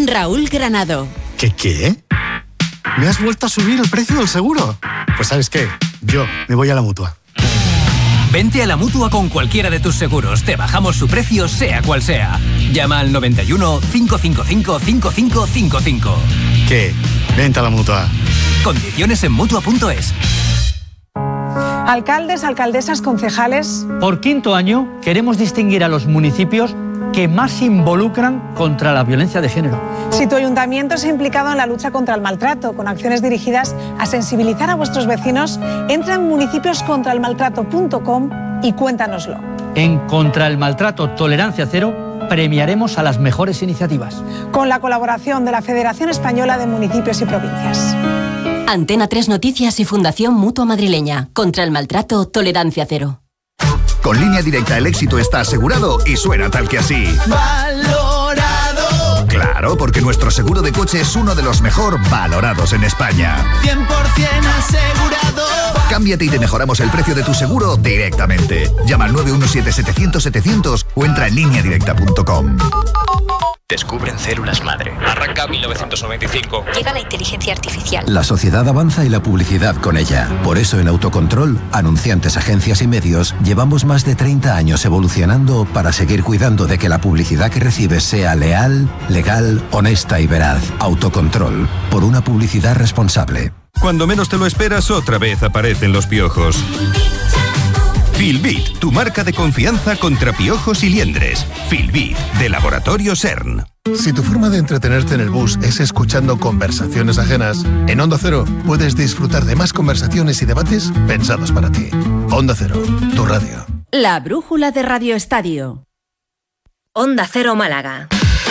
Raúl Granado. ¿Qué? ¿Me has vuelto a subir el precio del seguro? Pues ¿sabes qué? Yo me voy a la Mutua. Vente a la Mutua con cualquiera de tus seguros. Te bajamos su precio, sea cual sea. Llama al 91 555 5555. ¿Qué? Vente a la Mutua. Condiciones en Mutua.es. Alcaldes, alcaldesas, concejales. Por quinto año queremos distinguir a los municipios que más se involucran contra la violencia de género. Si tu ayuntamiento se ha implicado en la lucha contra el maltrato, con acciones dirigidas a sensibilizar a vuestros vecinos, entra en municipioscontraelmaltrato.com y cuéntanoslo. En Contra el Maltrato Tolerancia Cero premiaremos a las mejores iniciativas. Con la colaboración de la Federación Española de Municipios y Provincias. Antena 3 Noticias y Fundación Mutua Madrileña. Contra el Maltrato Tolerancia Cero. Con Línea Directa el éxito está asegurado y suena tal que así. ¡Valorado! Claro, porque nuestro seguro de coche es uno de los mejor valorados en España. 100% asegurado. Cámbiate y te mejoramos el precio de tu seguro directamente. Llama al 917-700-700 o entra en lineadirecta.com. Descubren células madre. Arranca 1995. Llega la inteligencia artificial. La sociedad avanza y la publicidad con ella. Por eso en Autocontrol, anunciantes, agencias y medios, llevamos más de 30 años evolucionando para seguir cuidando de que la publicidad que recibes sea leal, legal, honesta y veraz. Autocontrol, por una publicidad responsable. Cuando menos te lo esperas, otra vez aparecen los piojos. Filbit, tu marca de confianza contra piojos y liendres. Filbit, de Laboratorio CERN. Si tu forma de entretenerte en el bus es escuchando conversaciones ajenas, en Onda Cero puedes disfrutar de más conversaciones y debates pensados para ti. Onda Cero, tu radio. La brújula de Radio Estadio. Onda Cero Málaga.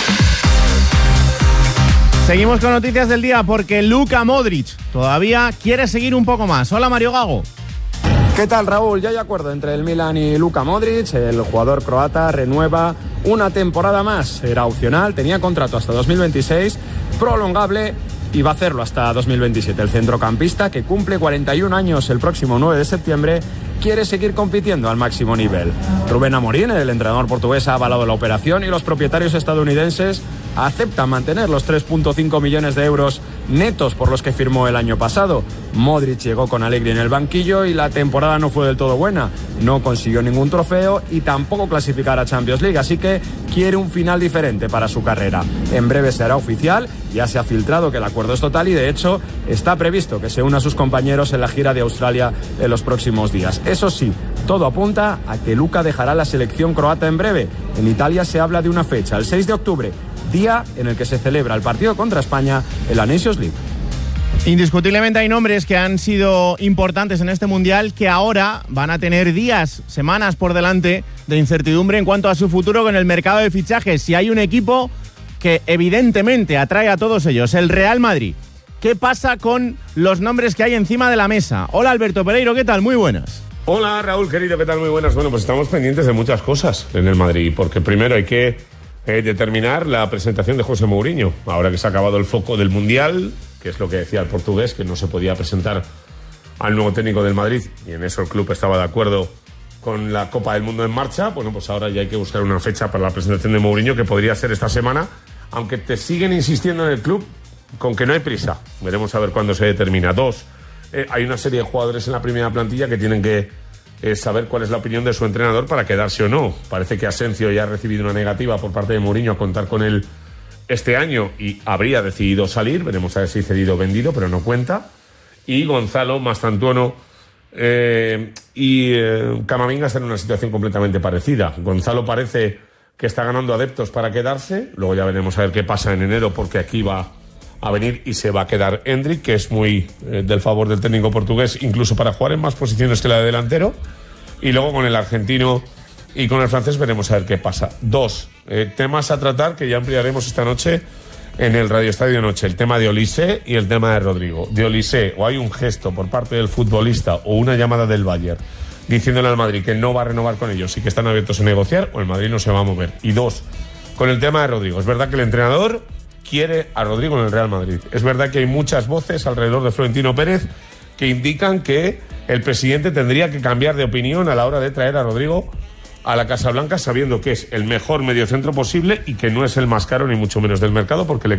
Seguimos con noticias del día porque Luka Modric todavía quiere seguir un poco más. Hola, Mario Gago. ¿Qué tal, Raúl? Ya hay acuerdo entre el Milan y Luka Modric. El jugador croata renueva una temporada más. Era opcional, tenía contrato hasta 2026, prolongable y va a hacerlo hasta 2027. El centrocampista, que cumple 41 años el próximo 9 de septiembre, quiere seguir compitiendo al máximo nivel. Rubén Amorín, el entrenador portugués, ha avalado la operación y los propietarios estadounidenses aceptan mantener los 3,5 millones de euros netos por los que firmó el año pasado. Modric llegó con Allegri en el banquillo y la temporada no fue del todo buena. No consiguió ningún trofeo y tampoco clasificar a Champions League, así que quiere un final diferente para su carrera. En breve se hará oficial, ya se ha filtrado que el acuerdo es total y de hecho está previsto que se una a sus compañeros en la gira de Australia en los próximos días. Eso sí, todo apunta a que Luka dejará la selección croata en breve. En Italia se habla de una fecha, el 6 de octubre, día en el que se celebra el partido contra España en la Nations League. Indiscutiblemente hay nombres que han sido importantes en este Mundial que ahora van a tener días, semanas por delante de incertidumbre en cuanto a su futuro con el mercado de fichajes. Si hay un equipo que evidentemente atrae a todos ellos, el Real Madrid. ¿Qué pasa con los nombres que hay encima de la mesa? Hola, Alberto Pereiro, ¿qué tal? Muy buenas. Hola, Raúl, querido, ¿qué tal? Muy buenas. Bueno, pues estamos pendientes de muchas cosas en el Madrid, porque primero hay que determinar la presentación de José Mourinho. Ahora que se ha acabado el foco del Mundial, que es lo que decía el portugués, que no se podía presentar al nuevo técnico del Madrid, y en eso el club estaba de acuerdo con la Copa del Mundo en marcha. Bueno, pues ahora ya hay que buscar una fecha para la presentación de Mourinho, que podría ser esta semana, aunque te siguen insistiendo en el club con que no hay prisa. Veremos a ver cuándo se determina. Dos, hay una serie de jugadores en la primera plantilla que tienen que saber cuál es la opinión de su entrenador para quedarse o no. Parece que Asensio ya ha recibido una negativa por parte de Mourinho a contar con él este año y habría decidido salir. Veremos a ver si cedido o vendido, pero no cuenta. Y Gonzalo, Mastantuono y Camavinga están en una situación completamente parecida. Gonzalo parece que está ganando adeptos para quedarse. Luego ya veremos a ver qué pasa en enero, porque aquí va a venir y se va a quedar Endrick, que es muy del favor del técnico portugués, incluso para jugar en más posiciones que la de delantero. Y luego con el argentino y con el francés veremos a ver qué pasa. Dos temas a tratar que ya ampliaremos esta noche en el Radio Estadio Noche. El tema de Olise y el tema de Rodrigo. De Olise, o hay un gesto por parte del futbolista o una llamada del Bayern diciéndole al Madrid que no va a renovar con ellos y que están abiertos a negociar, o el Madrid no se va a mover. Y dos, con el tema de Rodrigo. Es verdad que el entrenador quiere a Rodrigo en el Real Madrid. Es verdad que hay muchas voces alrededor de Florentino Pérez que indican que el presidente tendría que cambiar de opinión a la hora de traer a Rodrigo a la Casa Blanca, sabiendo que es el mejor mediocentro posible y que no es el más caro ni mucho menos del mercado, porque le